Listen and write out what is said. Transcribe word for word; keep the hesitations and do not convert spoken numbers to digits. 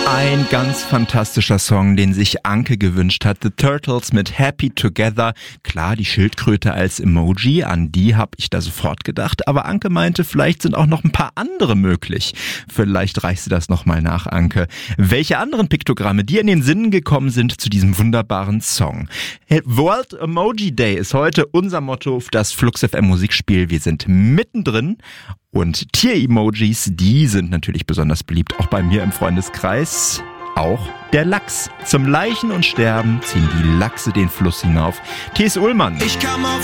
Ein ganz fantastischer Song, den sich Anke gewünscht hat. The Turtles mit Happy Together. Klar, die Schildkröte als Emoji, an die habe ich da sofort gedacht. Aber Anke meinte, vielleicht sind auch noch ein paar andere möglich. Vielleicht reichst du das nochmal nach, Anke. Welche anderen Piktogramme dir in den Sinn gekommen sind zu diesem wunderbaren Song? World Emoji Day ist heute unser Motto für das Flux F M Musikspiel. Wir sind mittendrin. Und Tier-Emojis, die sind natürlich besonders beliebt, auch bei mir im Freundeskreis. Auch der Lachs. Zum Laichen und Sterben ziehen die Lachse den Fluss hinauf. T S. Ullmann. Ich kam auf